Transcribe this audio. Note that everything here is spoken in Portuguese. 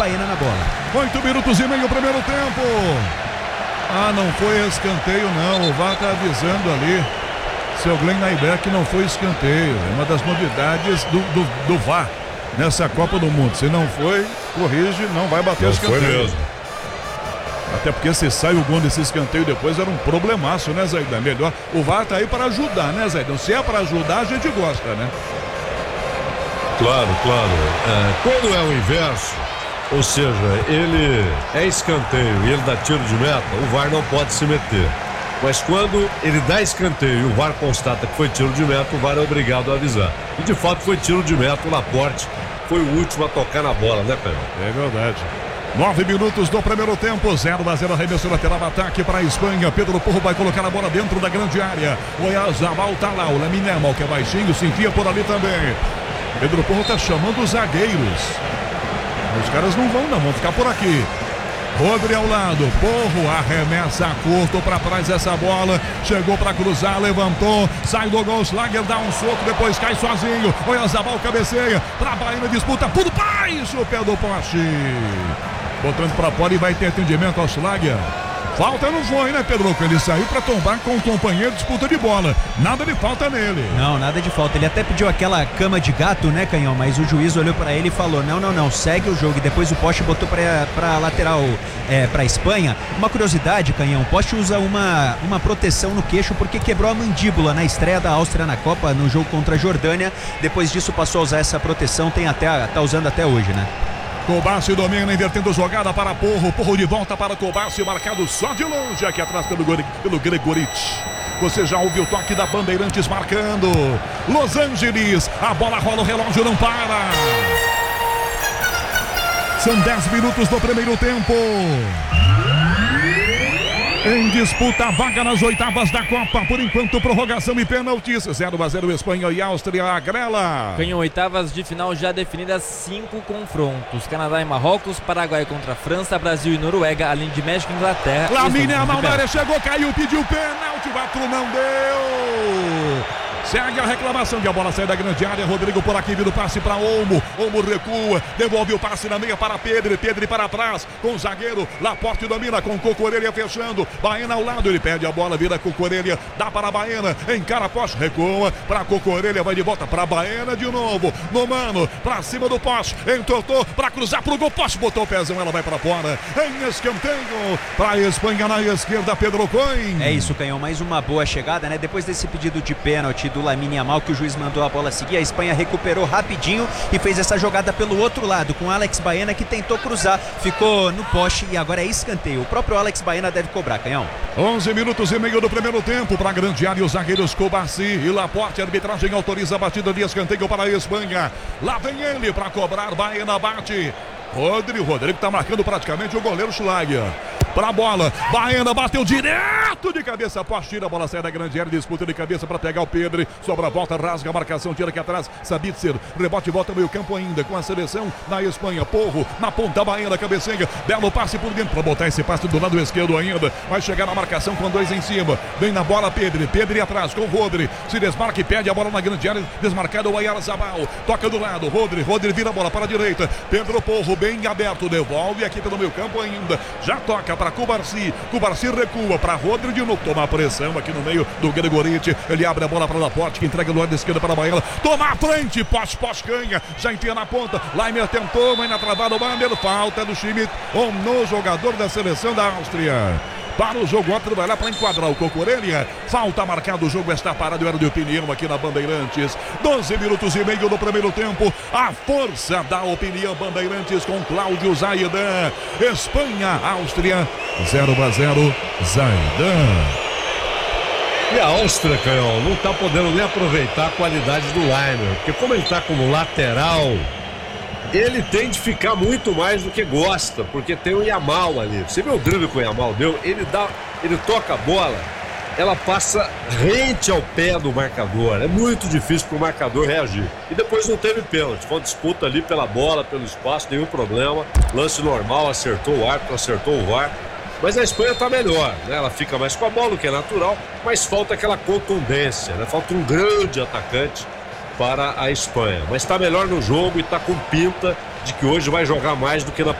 Baena na bola. 8 minutos e meio, primeiro tempo. Não foi escanteio não, o VAR tá avisando ali. Seu Glenn Naibeck, não foi escanteio. É uma das novidades do VAR nessa Copa do Mundo. Se não foi, corrige, não vai bater escanteio. Foi mesmo. Até porque se sai o gol desse escanteio depois era um problemaço, né, Zaidão? Melhor. O VAR tá aí para ajudar, né, Zaidão? Se é para ajudar, a gente gosta, né? Claro. Quando é o inverso, ou seja, ele é escanteio e ele dá tiro de meta, o VAR não pode se meter. Mas quando ele dá escanteio e o VAR constata que foi tiro de meta, o VAR é obrigado a avisar. E de fato foi tiro de meta, o Laporte foi o último a tocar na bola, né, Pedro? É verdade. 9 minutos do primeiro tempo, 0-0, arremesso lateral, ataque para a Espanha. Pedro Porro vai colocar a bola dentro da grande área. O Oyarzabal tá lá, o Lamine Yamal, que é baixinho, se enfia por ali também. Pedro Porro tá chamando os zagueiros. Os caras não vão ficar por aqui. Rodri ao lado, Porro arremessa curto para trás essa bola, chegou para cruzar, levantou, sai do gol, Schlager dá um soco, depois cai sozinho, Oyarzabal cabeceia, para Baena, disputa, tudo baixo, o pé do poste, botando para fora e vai ter atendimento ao Schlager. Falta não foi, né, Pedro? Ele saiu para tombar com o companheiro, disputa de bola. Nada de falta nele. Não, nada de falta. Ele até pediu aquela cama de gato, né, Canhão? Mas o juiz olhou para ele e falou: não, segue o jogo. E depois o poste botou para lateral, para Espanha. Uma curiosidade, Canhão: o poste usa uma proteção no queixo porque quebrou a mandíbula na estreia da Áustria na Copa, no jogo contra a Jordânia. Depois disso passou a usar essa proteção, tá usando até hoje, né? Kobashi domina, invertendo jogada para Porro de volta para Kobashi, marcado só de longe aqui atrás pelo Gregorich. Você já ouviu o toque da Bandeirantes marcando. Los Angeles, a bola rola, o relógio não para. São 10 minutos do primeiro tempo. Em disputa, vaga nas oitavas da Copa. Por enquanto, prorrogação e pênaltis. 0-0, Espanha e Áustria. Agrela. Ganhou oitavas de final já definidas, 5 confrontos. Canadá e Marrocos, Paraguai contra França, Brasil e Noruega, além de México e Inglaterra. Lamine Yamal na área, chegou, caiu, pediu pênalti. O árbitro não deu. Segue a reclamação que a bola sai da grande área. Rodrigo por aqui, vira o passe para Olmo. Olmo recua, devolve o passe na meia para Pedro para trás, com o zagueiro. Laporte domina com Cucurella fechando. Baena ao lado, ele perde a bola, vira Cucurella, dá para Baena, encara a poste, recua para Cucurella, vai de volta para Baena de novo. No mano, para cima do poste, entortou para cruzar pro gol, poste, botou o pezão, ela vai para fora. Em escanteio para a Espanha na esquerda, Pedro Coin. É isso, Canhão, mais uma boa chegada, né? Depois desse pedido de pênalti do Lamine Yamal, que o juiz mandou a bola seguir, a Espanha recuperou rapidinho e fez essa jogada pelo outro lado, com Alex Baena, que tentou cruzar, ficou no poste e agora é escanteio. O próprio Alex Baena deve cobrar, Canhão. 11 minutos e meio do primeiro tempo para a grande área, os zagueiros Kobashi e Laporte, a arbitragem autoriza a batida de escanteio para a Espanha. Lá vem ele para cobrar, Baena bate. Rodrigo tá marcando praticamente o goleiro Schlager. Pra bola, Baena bateu direto de cabeça, poste, tira a bola, sai da grande área, disputa de cabeça para pegar o Pedro, sobra a volta, rasga a marcação, tira aqui atrás, Sabitzer, rebote, volta meio campo ainda com a seleção na Espanha. Porro na ponta, Baena, cabeceia, belo passe por dentro para botar esse passe do lado esquerdo ainda, vai chegar na marcação com 2 em cima, vem na bola Pedro e atrás com o Rodri, se desmarca e perde a bola na grande área, desmarcado o Oyarzabal, toca do lado, Rodri vira a bola para a direita, Pedro Porro bem aberto, devolve aqui pelo meio campo ainda, já toca para Cubarsi recua para Rodri de novo, toma a pressão aqui no meio do Gregorich, ele abre a bola para Laporte, que entrega do lado esquerdo para a Baena, toma a frente, poste ganha, já enfia na ponta, Laimer tentou, vai na travada, o Bander, falta do Schmidt, no jogador da seleção da Áustria. Para o jogo, outro vai lá para enquadrar o Cucurella. Falta marcado, o jogo está parado. Era de opinião aqui na Bandeirantes. 12 minutos e meio do primeiro tempo. A força da opinião Bandeirantes com Cláudio Zaidan. Espanha, Áustria, 0-0, Zaidan. E a Áustria, Canhão, não está podendo nem aproveitar a qualidade do Laimer, porque como ele está como lateral, ele tem de ficar muito mais do que gosta, porque tem o Yamal ali. Você viu o drible que o Yamal deu? Ele toca a bola, ela passa rente ao pé do marcador. É muito difícil para o marcador reagir. E depois não teve pênalti. Foi uma disputa ali pela bola, pelo espaço, nenhum problema. Lance normal, acertou o árbitro, acertou o VAR. Mas a Espanha está melhor, né? Ela fica mais com a bola, o que é natural, mas falta aquela contundência, né? Falta um grande atacante para a Espanha, mas está melhor no jogo e está com pinta de que hoje vai jogar mais do que na